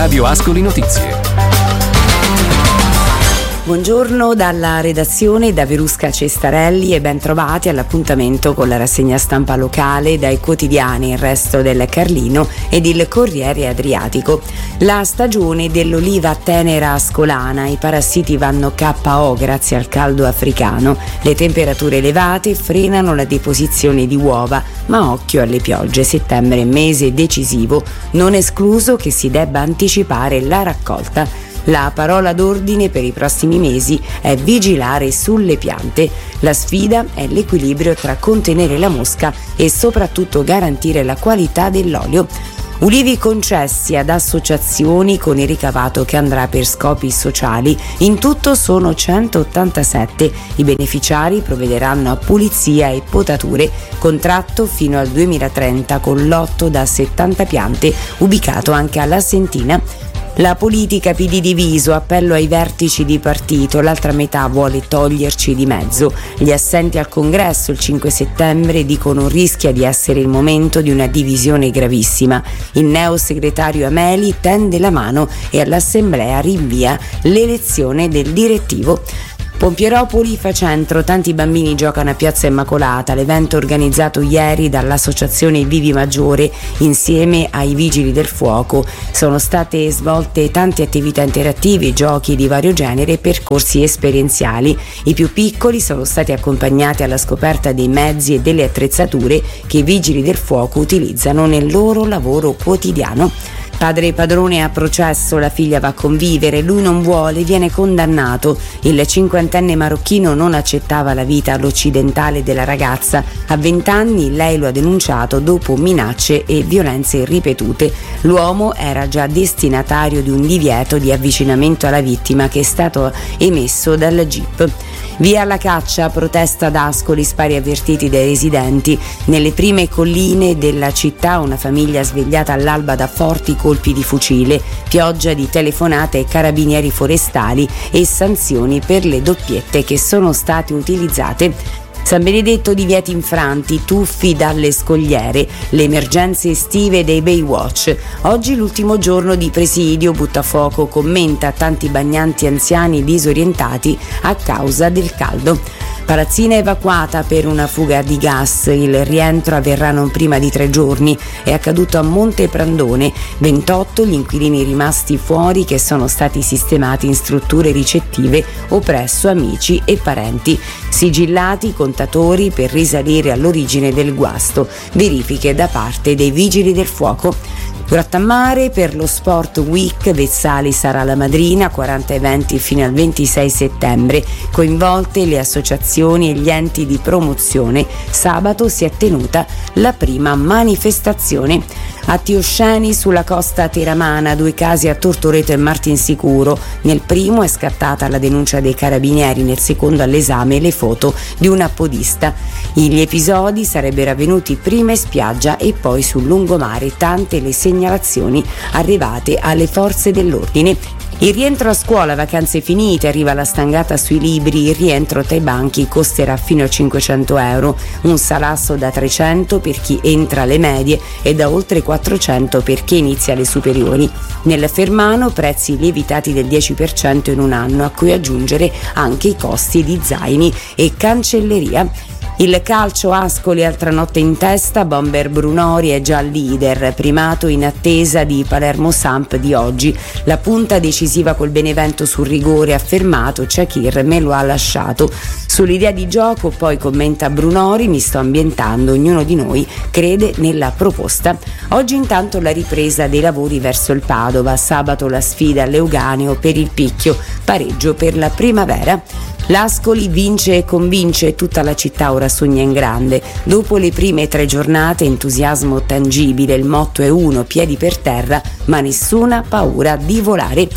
Radio Ascoli Notizie. Buongiorno dalla redazione da Verusca Cestarelli e ben trovati all'appuntamento con la rassegna stampa locale dai quotidiani Il Resto del Carlino ed il Corriere Adriatico. La stagione dell'oliva tenera ascolana, i parassiti vanno KO grazie al caldo africano, le temperature elevate frenano la deposizione di uova, ma occhio alle piogge, settembre è mese decisivo, non escluso che si debba anticipare la raccolta. La parola d'ordine per i prossimi mesi è vigilare sulle piante. La sfida è l'equilibrio tra contenere la mosca e soprattutto garantire la qualità dell'olio. Ulivi concessi ad associazioni con il ricavato che andrà per scopi sociali. In tutto sono 187. I beneficiari provvederanno a pulizia e potature. Contratto fino al 2030 con lotto da 70 piante, ubicato anche alla Sentina. La politica PD diviso, appello ai vertici di partito, l'altra metà vuole toglierci di mezzo. Gli assenti al congresso il 5 settembre dicono rischia di essere il momento di una divisione gravissima. Il neo segretario Ameli tende la mano e all'assemblea rinvia l'elezione del direttivo. Pompieropoli fa centro, tanti bambini giocano a Piazza Immacolata, l'evento organizzato ieri dall'associazione Vivi Maggiore insieme ai Vigili del Fuoco. Sono state svolte tante attività interattive, giochi di vario genere e percorsi esperienziali. I più piccoli sono stati accompagnati alla scoperta dei mezzi e delle attrezzature che i Vigili del Fuoco utilizzano nel loro lavoro quotidiano. Padre e padrone a processo, la figlia va a convivere, lui non vuole, viene condannato. Il 50enne marocchino non accettava la vita all'occidentale della ragazza. A 20 anni lei lo ha denunciato dopo minacce e violenze ripetute. L'uomo era già destinatario di un divieto di avvicinamento alla vittima che è stato emesso dal GIP. Via alla caccia, protesta ad Ascoli, spari avvertiti dai residenti. Nelle prime colline della città una famiglia svegliata all'alba da forti colpi di fucile, pioggia di telefonate ai carabinieri forestali e sanzioni per le doppiette che sono state utilizzate. San Benedetto divieti infranti, tuffi dalle scogliere, le emergenze estive dei Baywatch. Oggi l'ultimo giorno di presidio, Buttafuoco commenta tanti bagnanti anziani disorientati a causa del caldo. Palazzina evacuata per una fuga di gas, il rientro avverrà non prima di 3 giorni, è accaduto a Monte Prandone, 28 gli inquilini rimasti fuori che sono stati sistemati in strutture ricettive o presso amici e parenti, sigillati contatori per risalire all'origine del guasto, verifiche da parte dei Vigili del Fuoco. Grottammare per lo Sport Week, Vezzali sarà la madrina, 40 eventi fino al 26 settembre, coinvolte le associazioni e gli enti di promozione. Sabato si è tenuta la prima manifestazione. Atti osceni sulla costa teramana, 2 casi a Tortoreto e Martinsicuro. Nel primo è scattata la denuncia dei carabinieri, nel secondo all'esame le foto di una podista. Gli episodi sarebbero avvenuti prima in spiaggia e poi sul lungomare, tante le segnalazioni arrivate alle forze dell'ordine. Il rientro a scuola, vacanze finite, arriva la stangata sui libri, il rientro tra i banchi costerà fino a 500 euro, un salasso da 300 per chi entra alle medie e da oltre 400 per chi inizia le superiori. Nel Fermano prezzi lievitati del 10% in un anno, a cui aggiungere anche i costi di zaini e cancelleria. Il calcio, Ascoli, altra notte in testa, Bomber Brunori è già leader, primato in attesa di Palermo Samp di oggi. La punta decisiva col Benevento sul rigore affermato, Shakir me lo ha lasciato. Sull'idea di gioco poi commenta Brunori, mi sto ambientando, ognuno di noi crede nella proposta. Oggi intanto la ripresa dei lavori verso il Padova, sabato la sfida all'Euganeo per il picchio, pareggio per la Primavera. L'Ascoli vince e convince, tutta la città ora sogna in grande. Dopo le prime 3 giornate entusiasmo tangibile, il motto è uno, piedi per terra, ma nessuna paura di volare.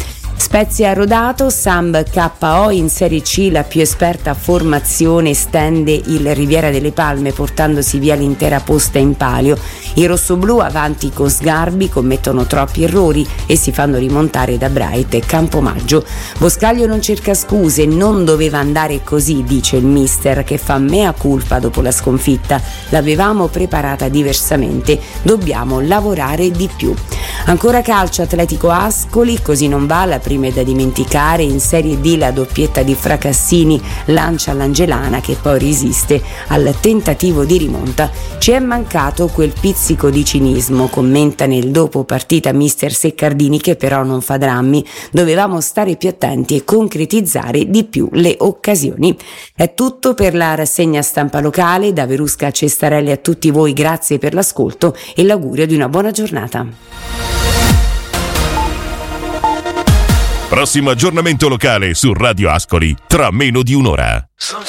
Spezia Rodato, Samb KO in Serie C, la più esperta formazione stende il Riviera delle Palme portandosi via l'intera posta in palio. I rossoblù avanti con Sgarbi commettono troppi errori e si fanno rimontare da Bright e Campomaggio. Boscaglio non cerca scuse, non doveva andare così, dice il mister che fa mea culpa dopo la sconfitta. L'avevamo preparata diversamente, dobbiamo lavorare di più. Ancora calcio, Atletico Ascoli, così non va, la prima è da dimenticare. In Serie D la doppietta di Fracassini lancia l'Angelana che poi resiste al tentativo di rimonta. Ci è mancato quel pizzico di cinismo, commenta nel dopo partita mister Seccardini, che però non fa drammi. Dovevamo stare più attenti e concretizzare di più le occasioni. È tutto per la rassegna stampa locale. Da Verusca a Cestarelli a tutti voi, grazie per l'ascolto e l'augurio di una buona giornata. Prossimo aggiornamento locale su Radio Ascoli tra meno di un'ora.